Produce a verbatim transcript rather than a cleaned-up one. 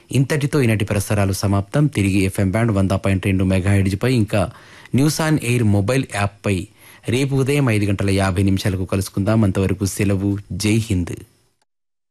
ఇంతటితో ఈనాటి ప్రసారాలు సమాప్తం. తిరిగి ఎఫ్ఎం బ్యాండ్ వంద పాయింట్ రెండు మెగాహెర్ట్జ్ పై ఇంకా news on air mobile app పై రేపు ఉదయం ఐదు గంటల యాభై నిమిషాలకు కలుసుకుందాం. అంతవరకు సెలవు. జై హింద్.